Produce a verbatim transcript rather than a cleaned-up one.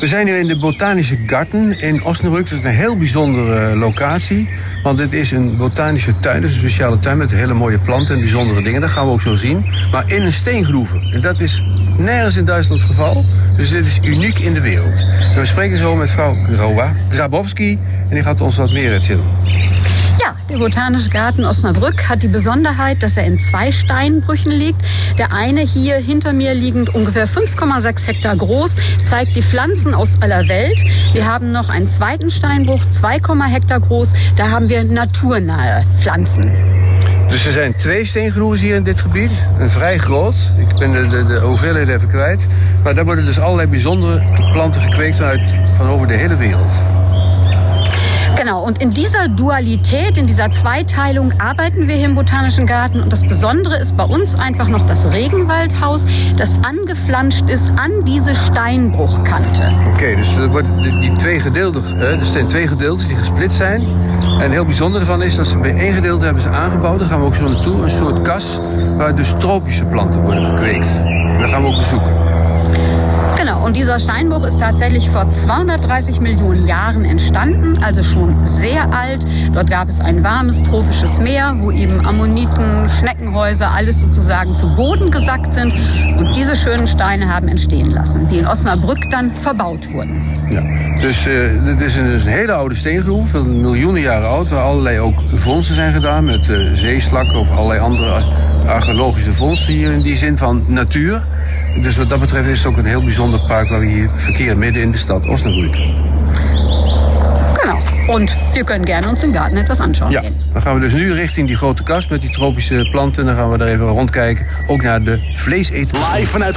We zijn hier in de Botanische Garten in Osnabrück. Dat is een heel bijzondere locatie. Want dit is een botanische tuin, dus een speciale tuin met hele mooie planten en bijzondere dingen. Dat gaan we ook zo zien. Maar in een steengroeve. En dat is nergens in Duitsland het geval. Dus dit is uniek in de wereld. En we spreken zo met mevrouw Grabowski en die gaat ons wat meer erzählen. Ja, der Botanische Garten Osnabrück hat die Besonderheit, dass er in zwei Steinbrüchen liegt. Der eine hier hinter mir liegend, ungefähr fünf Komma sechs Hektar groß, zeigt die Pflanzen aus aller Welt. Wir haben noch einen zweiten Steinbruch, zwei Komma Hektar groß. Da haben wir naturnahe Pflanzen. Dus er zijn twee steengroeven hier in dit gebied. Een vrij groot. Ik ben de, de, de hoeveelheid even kwijt. Maar daar worden dus allerlei bijzondere planten gekweekt vanuit, van over de hele wereld. Genau, und in dieser Dualität, in dieser Zweiteilung arbeiten wir hier im Botanischen Garten. Und das Besondere ist bei uns einfach noch das Regenwaldhaus, das angeflanscht ist an diese Steinbruchkante. Oké, okay, dus er worden die twee gedeelten, er zijn twee gedeeltes die gesplit zijn. En heel bijzonder ervan is dat ze bij één gedeelte hebben ze aangebouwd, daar gaan we ook zo naartoe, een soort kas waar dus tropische planten worden gekweekt. En dat gaan we ook bezoeken. Genau, und dieser Steinbruch ist tatsächlich vor zweihundertdreißig Millionen Jahren entstanden, also schon sehr alt. Dort gab es ein warmes tropisches Meer, wo eben Ammoniten, Schneckenhäuser, alles sozusagen zu Boden gesackt sind. Und diese schönen Steine haben entstehen lassen, die in Osnabrück dann verbaut wurden. Ja, dus uh, dit is een, een hele oude steengroef, van miljoenen jaren oud, waar allerlei ook vondsten zijn gedaan met uh, zeeslakken of allerlei andere archeologische vondsten hier in die zin van natuur. Dus wat dat betreft is het ook een heel bijzonder park waar we hier verkeren midden in de stad Osnabrück. Genau. Und wir können gerne uns den Garten etwas anschauen. Ja, gehen. dan gaan we dus nu richting die grote kast met die tropische planten. Dan gaan we daar even rondkijken. Ook naar de vleeseters. Live vanuit